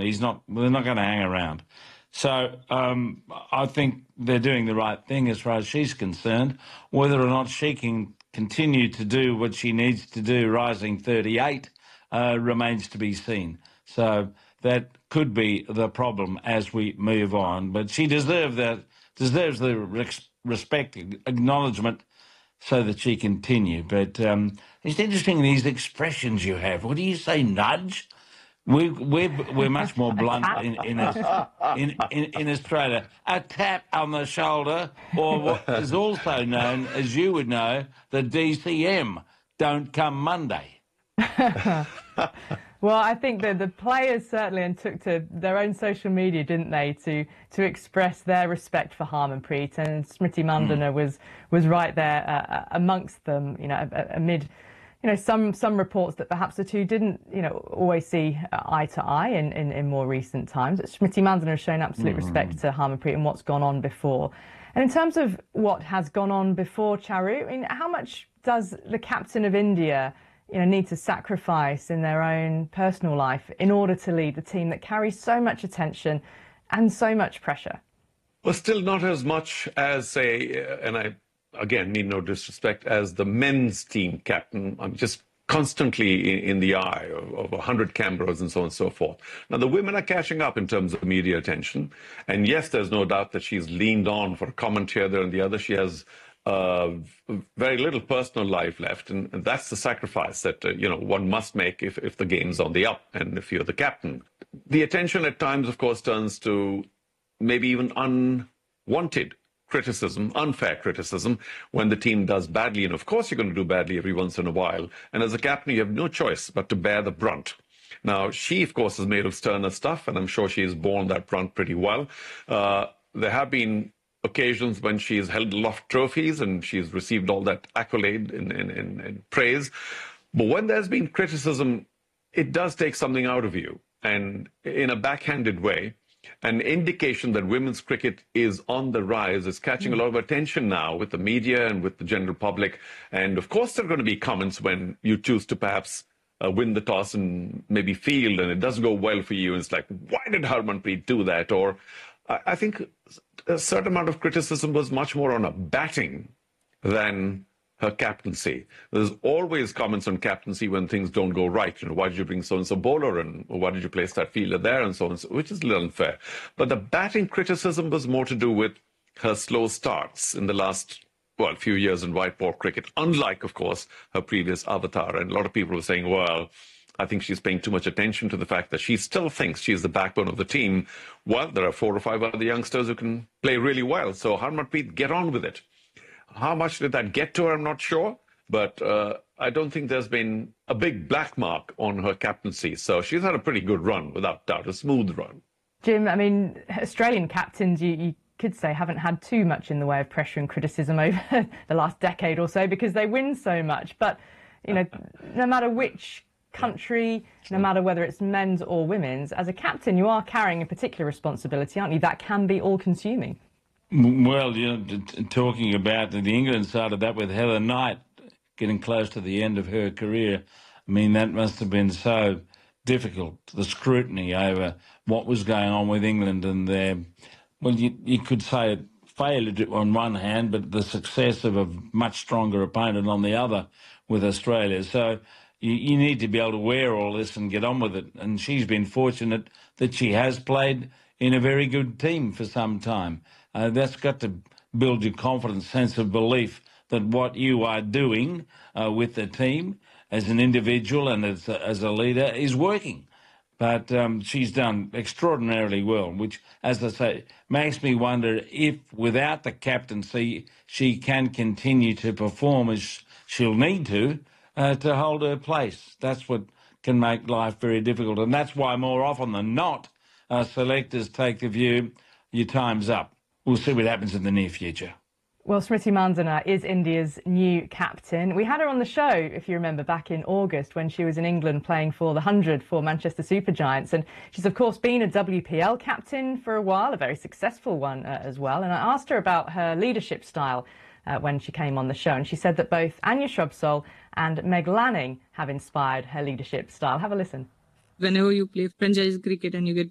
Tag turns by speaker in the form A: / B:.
A: They're not going to hang around. So I think they're doing the right thing as far as she's concerned. Whether or not she can continue to do what she needs to do, rising 38, remains to be seen. So that could be the problem as we move on. But she deserves the respect, acknowledgement, so that she continue. But it's interesting, these expressions you have. What do you say, nudge? We're much more blunt in Australia. A tap on the shoulder, or what is also known, as you would know, the DCM. Don't come Monday.
B: Well, I think that the players certainly took to their own social media, didn't they, to express their respect for Harmanpreet, and Smriti Mandhana was right there amongst them, amid some reports that perhaps the two didn't, always see eye to eye in more recent times. Smriti Mandhana has shown absolute respect to Harmanpreet and what's gone on before. And in terms of what has gone on before, Charu, I mean, how much does the captain of India, need to sacrifice in their own personal life in order to lead the team that carries so much attention and so much pressure?
C: Well, still not as much as, say, and I again need no disrespect, as the men's team captain. I'm just constantly in the eye of 100 cameras and so on and so forth. Now, the women are catching up in terms of media attention. And yes, there's no doubt that she's leaned on for a comment here, there, and the other. She has very little personal life left. And that's the sacrifice that, one must make if the game's on the up and if you're the captain. The attention at times, of course, turns to maybe even unwanted criticism, unfair criticism, when the team does badly. And of course, you're going to do badly every once in a while. And as a captain, you have no choice but to bear the brunt. Now, she, of course, is made of sterner stuff, and I'm sure she's borne that brunt pretty well. There have been occasions when she's held aloft trophies and she's received all that accolade and praise. But when there's been criticism, it does take something out of you. And in a backhanded way, an indication that women's cricket is on the rise, is catching a lot of attention now with the media and with the general public. And of course, there are going to be comments when you choose to perhaps win the toss and maybe field, and it doesn't go well for you. And it's like, why did Harmanpreet do that? Or I think a certain amount of criticism was much more on a batting than her captaincy. There's always comments on captaincy when things don't go right. Why did you bring so-and-so bowler, and why did you place that fielder there, and so on, which is a little unfair. But the batting criticism was more to do with her slow starts in the last, few years in white ball cricket, unlike, of course, her previous avatar. And a lot of people were saying, well, I think she's paying too much attention to the fact that she still thinks she's the backbone of the team. Well, there are 4 or 5 other youngsters who can play really well. So Harmanpreet, get on with it. How much did that get to her? I'm not sure. But I don't think there's been a big black mark on her captaincy. So she's had a pretty good run, without doubt, a smooth run.
B: Jim, I mean, Australian captains, you could say, haven't had too much in the way of pressure and criticism over the last decade or so because they win so much. But, no matter which country, no matter whether it's men's or women's, as a captain, you are carrying a particular responsibility, aren't you? That can be all-consuming.
A: Well, talking about the England side of that with Heather Knight getting close to the end of her career, I mean, that must have been so difficult, the scrutiny over what was going on with England and their, you could say it failed on one hand, but the success of a much stronger opponent on the other with Australia. So you need to be able to wear all this and get on with it. And she's been fortunate that she has played in a very good team for some time. That's got to build your confidence, sense of belief that what you are doing with the team as an individual and as a leader is working. But she's done extraordinarily well, which, as I say, makes me wonder if without the captaincy she can continue to perform as she'll need to hold her place. That's what can make life very difficult. And that's why more often than not, selectors take the view, your time's up. We'll see what happens in the near future.
B: Well, Smriti Mandhana is India's new captain. We had her on the show, if you remember, back in August when she was in England playing for the 100 for Manchester Supergiants. And she's, of course, been a WPL captain for a while, a very successful one as well. And I asked her about her leadership style when she came on the show. And she said that both Anya Shrubsole and Meg Lanning have inspired her leadership style. Have a listen.
D: Whenever you play franchise cricket and you get